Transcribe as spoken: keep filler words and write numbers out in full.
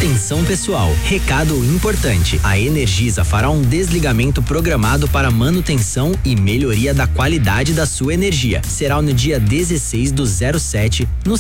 Atenção pessoal, recado importante. A Energisa fará um desligamento programado para manutenção e melhoria da qualidade da sua energia. Será no dia dezesseis do zero sete, no